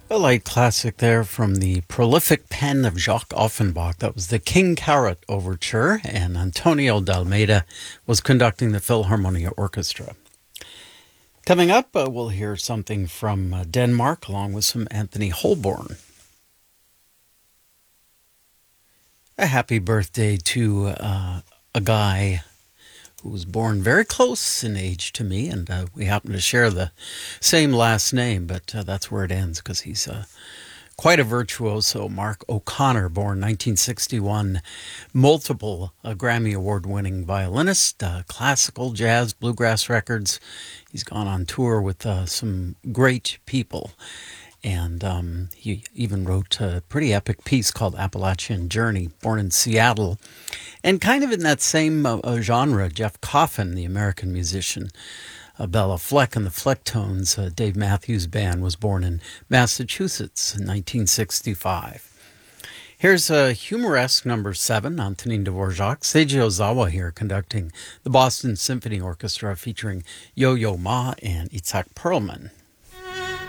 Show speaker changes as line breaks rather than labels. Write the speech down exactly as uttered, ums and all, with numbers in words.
A light classic there from the prolific pen of Jacques Offenbach. That was the King Carrot Overture, and Antonio D'Almeida was conducting the Philharmonia Orchestra. Coming up, uh, we'll hear something from uh, Denmark, along with some Anthony Holborn. A happy birthday to uh, a guy who was born very close in age to me, and uh, we happen to share the same last name, but uh, that's where it ends, because he's uh, quite a virtuoso. Mark O'Connor, born nineteen sixty-one, multiple uh, Grammy Award-winning violinist, uh, classical, jazz, bluegrass records. He's gone on tour with uh, some great people, and um, he even wrote a pretty epic piece called Appalachian Journey, born in Seattle. And kind of in that same uh, genre, Jeff Coffin, the American musician, uh, Bella Fleck and the Flecktones, uh, Dave Matthews Band, was born in Massachusetts in nineteen sixty-five. Here's a humoresque number seven, Antonin Dvorak, Seiji Ozawa here conducting the Boston Symphony Orchestra featuring Yo-Yo Ma and Itzhak Perlman.